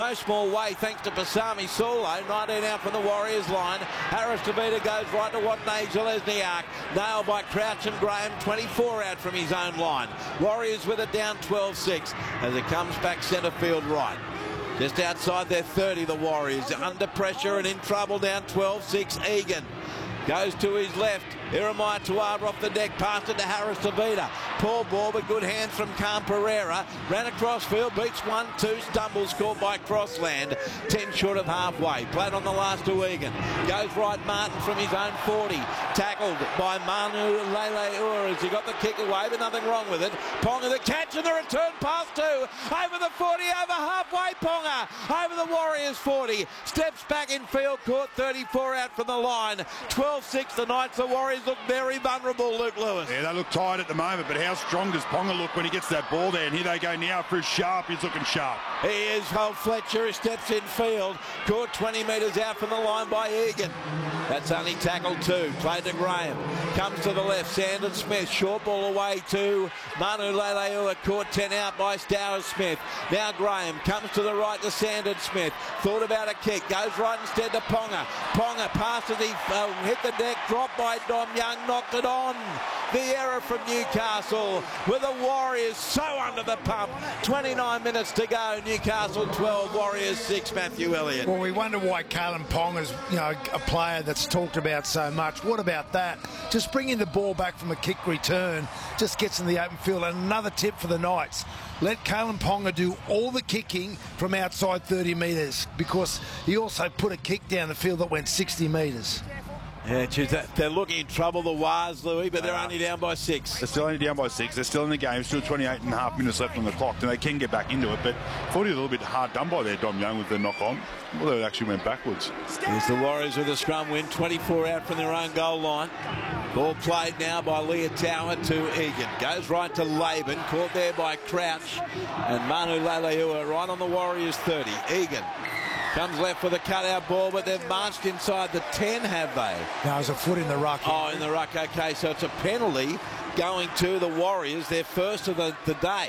no small way thanks to Pasami Saulo. 19 out from the Warriors line. Harris Tavita goes right to Watanabe Lesniak. Nailed by Crouch and Graham. 24 out from his own line. Warriors with it down 12-6 as it comes back centre field right. Just outside their 30, the Warriors under pressure and in trouble, down 12-6. Egan goes to his left. Jeremiah Tuara off the deck, passed it to Harris Tavita. Poor ball, but good hands from Khan Pereira. Ran across field, beats 1-2, stumbles caught by Crossland. 10 short of halfway. Played on the last to Egan. Goes right Martin from his own 40. Tackled by Manu Lele as he got the kick away, but nothing wrong with it. Ponga the catch and the return pass too. Over the 40, over halfway, Ponga. Over the Warriors 40. Steps back in field court, 34 out from the line. 12-6, the Knights, the Warriors look very vulnerable, Luke Lewis. Yeah, they look tired at the moment, but how strong does Ponga look when he gets that ball there? And here they go now for Sharp. He's looking sharp. He is. Holt Fletcher steps in field. Caught 20 metres out from the line by Egan. That's only tackled 2. Played to Graham. Comes to the left. Sandon Smith. Short ball away to Manu Leleua. Caught 10 out by Stowers Smith. Now Graham comes to the right to Sandon Smith. Thought about a kick. Goes right instead to Ponga. Ponga passes. He hit the deck. Dropped by Dom Young. Knocked it on. The error from Newcastle with the Warriors so under the pump. 29 minutes to go. Newcastle 12, Warriors 6. Matthew Elliott. Well, we wonder why Kalen Ponga's, a player that's talked about so much. What about that? Just bringing the ball back from a kick return just gets in the open field. And another tip for the Knights. Let Kalen Ponga do all the kicking from outside 30 metres because he also put a kick down the field that went 60 metres. Yeah, they're looking in trouble, the Wars, Louis, but they're only down by 6. They're still only down by 6. They're still in the game. Still 28.5 minutes left on the clock, and they can get back into it. But I thought he was a little bit hard done by there, Dom Young, with the knock on. Well, they actually went backwards. Here's the Warriors with a scrum win, 24 out from their own goal line. Ball played now by Leah Tower to Egan. Goes right to Laban, caught there by Crouch. And Manu Leleua right on the Warriors 30. Egan comes left for the cutout ball, but they've marched inside the 10, have they? No, it's a foot in the ruck. Oh, in the ruck, okay. So it's a penalty going to the Warriors, their first of the day.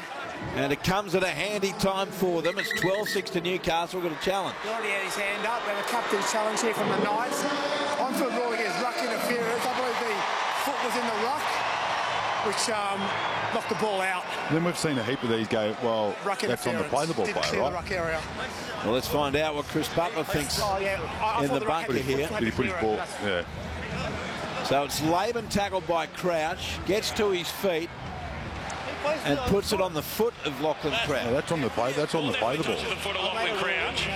And it comes at a handy time for them. It's 12-6 to Newcastle. Got a challenge. He already had his hand up. We have a captain's challenge here from the Knights. On for a rule against ruck interference. I believe the foot was in the ruck, which knocked the ball out. Then we've seen a heap of these go, well, that's on the play the ball player, right? The ruck area. Well, let's find out what Chris Butler thinks in the bunker here. Did he put his ball? Yeah. So it's Laban tackled by Crouch, gets to his feet, and puts it on the foot of Lachlan Crouch. Yeah, that's on the play. That's on the play the ball. The foot of Lachlan Crouch.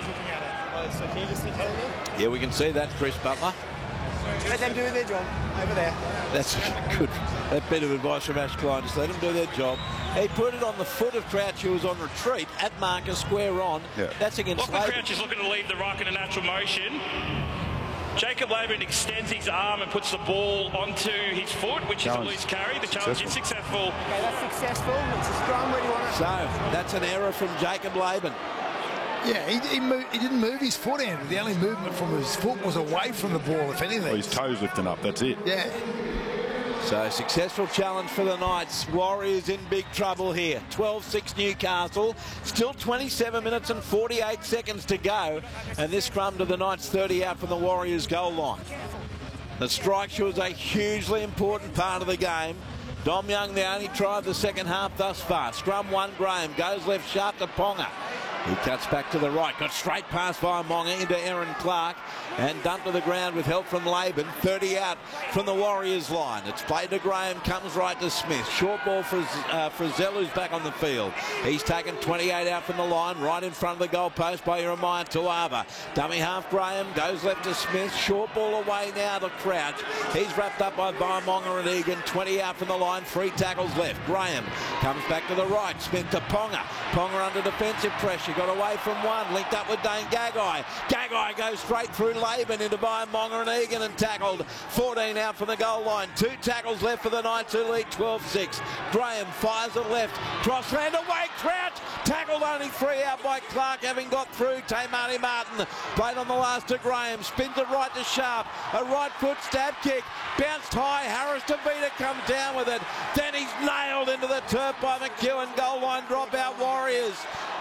Yeah, we can see that, Chris Butler. Let them do their job over there. That's good. That bit of advice from Ash Klein. Just let them do their job. He put it on the foot of Crouch, who was on retreat at Marcus, square on. Yeah. That's against Lachlan Laban. Crouch is looking to leave the ruck in a natural motion. Jacob Laban extends his arm and puts the ball onto his foot, which is a loose carry. The challenge is successful. Okay, that's successful. It's a scrum. Where do you want it? So that's an error from Jacob Laban. Yeah, he didn't move his foot in. The only movement from his foot was away from the ball, if anything. Well, his toes lifting up, that's it. Yeah. So successful challenge for the Knights. Warriors in big trouble here. 12-6 Newcastle. Still 27 minutes and 48 seconds to go. And this scrum to the Knights 30 out from the Warriors goal line. The strike was a hugely important part of the game. Dom Young the only try of the second half thus far. Scrum 1, Graham goes left sharp to Ponga. He cuts back to the right, got straight past by Monga into Aaron Clark and dumped to the ground with help from Laban. 30 out from the Warriors line. It's played to Graham, comes right to Smith. Short ball for Frizzell, who's back on the field. He's taken 28 out from the line, right in front of the goal post by Jeremiah Tuava. Dummy half Graham, goes left to Smith. Short ball away now to Crouch. He's wrapped up by Monga and Egan. 20 out from the line, 3 tackles left. Graham comes back to the right. Smith to Ponga. Ponga under defensive pressure. Got away from one, linked up with Dane Gagai. Gagai goes straight through Laban into Monga and Egan and tackled. 14 out from the goal line. 2 tackles left for the Knights, who lead 12-6. Graham fires it left. Cross ran away. Crouch tackled, only 3 out by Clark, having got through. Tamani Martin played on the last to Graham. Spins it right to Sharp. A right foot stab kick. Bounced high. Harris Tavita comes down with it. Then he's nailed into the turf by McEwen. Goal line dropout Warriors.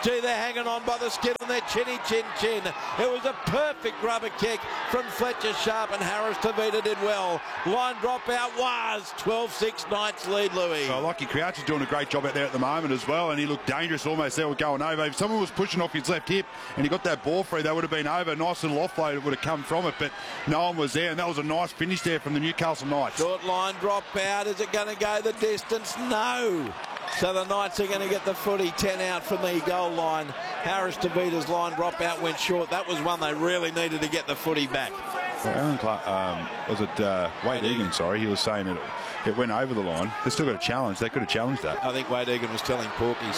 Gee, they're hanging on by the skin on their chinny chin. It was a perfect rubber kick from Fletcher Sharp, and Harris Tavita did well. Line dropout was 12-6 Knights lead, Louis. Well, Lockie Crouch is doing a great job out there at the moment as well, and he looked dangerous almost there with going over. If someone was pushing off his left hip and he got that ball free, they would have been over. Nice little offload would have come from it, but no one was there, and that was a nice finish there from the Newcastle Knights. Short line dropout. Is it going to go the distance? No. So the Knights are going to get the footy. 10 out from the goal line. Harris Tavita's line dropout went short. That was one they really needed to get the footy back. Well, Alan Clark, was it Wade Egan, sorry, he was saying it went over the line. They've still got a challenge. They could have challenged that. I think Wade Egan was telling Porkies.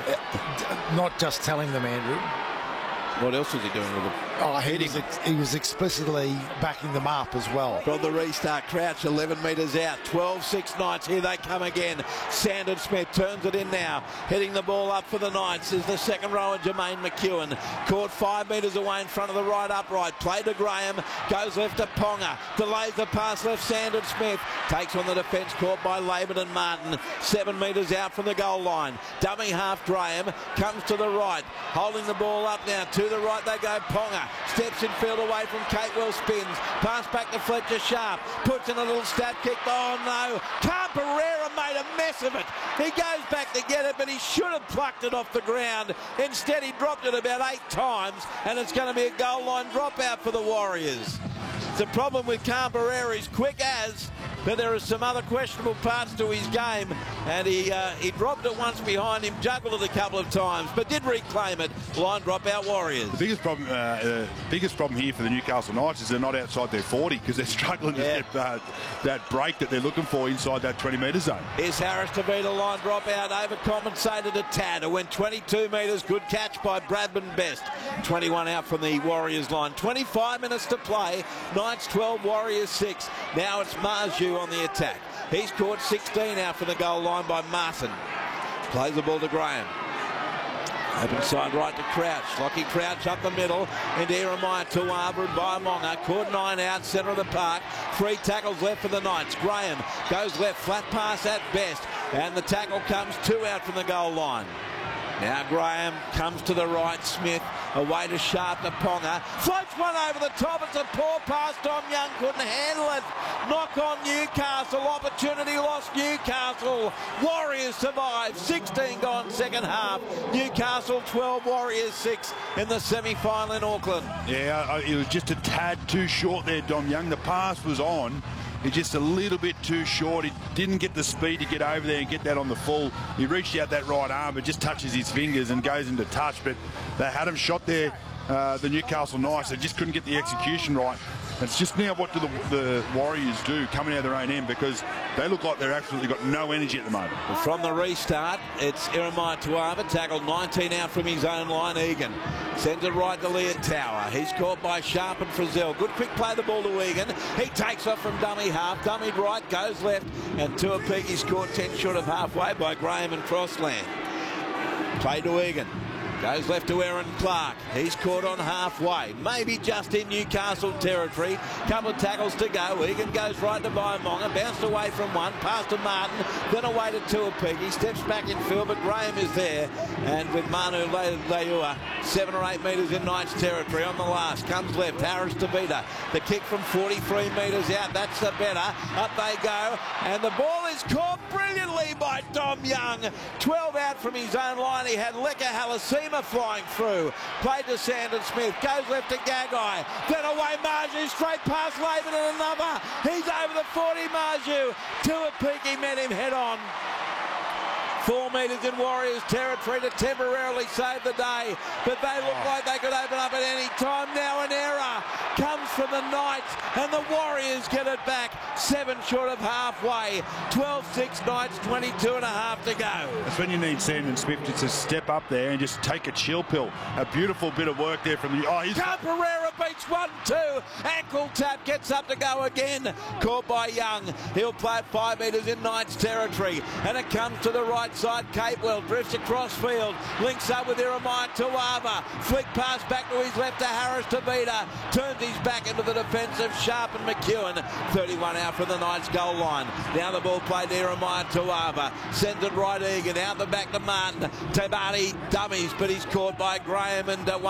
Not just telling them, Andrew. What else was he doing with them? Oh, he was explicitly backing them up as well. From the restart, Crouch 11 metres out. 12-6 Knights. Here they come again. Sandon Smith turns it in now. Heading the ball up for the Knights is the second rower, Jermaine McEwen. Caught 5 metres away in front of the right upright. Play to Graham. Goes left to Ponga. Delays the pass left. Sandon Smith takes on the defence, caught by Laban and Martin. 7 metres out from the goal line. Dummy half Graham comes to the right. Holding the ball up now. To the right they go. Ponga steps in field away from Catewell, spins. Pass back to Fletcher Sharp. Puts in a little stab kick. Oh no. Camperera made a mess of it. He goes back to get it, but he should have plucked it off the ground. Instead he dropped it about 8 times, and it's going to be a goal line dropout for the Warriors. The problem with Camperera is quick as, but there are some other questionable parts to his game, and he dropped it once behind him, juggled it a couple of times, but did reclaim it. Line dropout Warriors. The biggest problem here for the Newcastle Knights is they're not outside their 40 because they're struggling to get that break that they're looking for inside that 20-metre zone. Here's Harris Tavita, line dropout, overcompensated a tad. It went 22 metres, good catch by Bradman Best. 21 out from the Warriors line. 25 minutes to play. Knights 12, Warriors 6. Now it's Marju on the attack. He's caught 16 out from the goal line by Martin. Plays the ball to Graham. Open side right to Crouch. Lockie Crouch up the middle into Jeremiah Tuava and Baimonga. Caught 9 out, centre of the park. 3 tackles left for the Knights. Graham goes left, flat pass at Best. And the tackle comes 2 out from the goal line. Now Graham comes to the right. Smith away to Sharp to Ponga. Floats one over the top. It's a poor pass. Dom Young couldn't handle it. Knock on Newcastle. Opportunity lost Newcastle. Warriors survive. 16 gone second half. Newcastle 12, Warriors 6 in the semi-final in Auckland. Yeah, it was just a tad too short there, Dom Young. The pass was on. He's just a little bit too short. He didn't get the speed to get over there and get that on the full. He reached out that right arm, but just touches his fingers and goes into touch. But they had him shot there, the Newcastle Knights. They just couldn't get the execution right. It's just now what do the Warriors do coming out of their own end, because they look like they're absolutely got no energy at the moment. From the restart, it's Jeremiah Tuava, tackled 19 out from his own line. Egan sends it right to Leah Tower. He's caught by Sharp and Frizzell. Good quick play the ball to Egan. He takes off from dummy half. Dummied right, goes left, and Tuapiki scored 10 short of halfway by Graham and Crossland. Play to Egan. Goes left to Aaron Clark. He's caught on halfway. Maybe just in Newcastle territory. Couple of tackles to go. Egan goes right to Baimonga. Bounced away from one. Pass to Martin. Then away to Tuapiki. Steps back in field, but Graham is there. And with Manu Leua, 7 or 8 metres in Knights territory on the last. Comes left. Harris Tavita. The kick from 43 metres out. That's the better. Up they go. And the ball is caught brilliantly by Dom Young. 12 out from his own line. He had Leka Halasima flying through. Played to Sandon Smith. Goes left to Gagai. Then away Marju. Straight past Laban and another. He's over the 40, Marju. Tuapiki met him head on. 4 metres in Warriors territory to temporarily save the day, but they look like they could open up at any time. Now an error comes from the Knights, and the Warriors get it back. 7 short of halfway. 12-6 Knights, 22 and a half to go. That's when you need Sandon Smith just to step up there and just take a chill pill. A beautiful bit of work there from the... Camperera beats 1-2. Ankle tap, gets up to go again. Caught by Young. He'll play at 5 metres in Knights territory, and it comes to the right side. Capewell drifts across field, links up with Jeremiah Tuava. Flick pass back to his left to Harris Tavita. Turns his back into the defensive. Sharp and McEwen. 31 out from the Knights goal line. Now the ball played Jeremiah Tuava. Sends it right Egan. Out the back to Martin. Tabani dummies, but he's caught by Graham and